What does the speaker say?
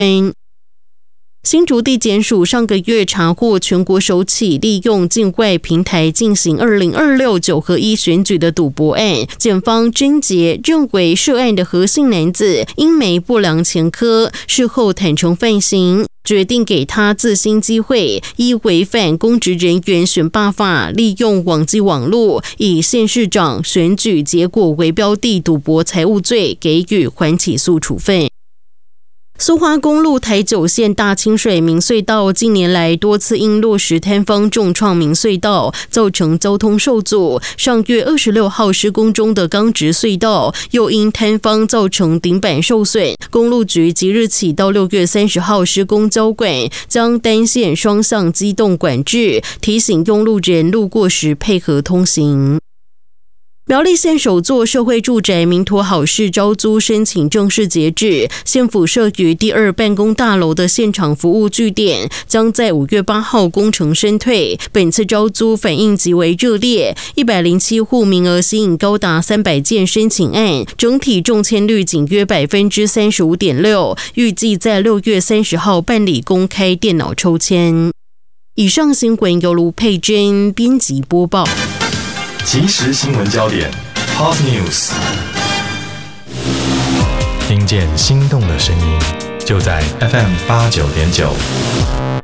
新竹地检署上个月查获全国首起利用境外平台进行20269合1选举的赌博案，检方侦结认为涉案的何姓男子因没不良前科，事后坦诚犯行，决定给他自新机会，依违反公职人员选罢法，利用网际网路以县市长选举结果为标的赌博财物罪，给予缓起诉处分。苏花公路台9线大清水明隧道近年来多次因落石坍方重创明隧道，造成交通受阻。上月26号施工中的钢直隧道又因坍方造成顶板受损，公路局即日起到6月30号施工交管，将单线双向机动管制，提醒用路人路过时配合通行。苗栗县首座社会住宅民图好事招租申请正式截止，县府设于第2办公大楼的现场服务据点将在5月8号工程申退。本次招租反应极为热烈，107户名额吸引高达300件申请案，整体中签率仅约 35.6%， 预计在6月30号办理公开电脑抽签。以上新闻由卢佩珍编辑播报。 即时新闻焦点 Hot News， 听见心动的声音，就在 FM 89.9。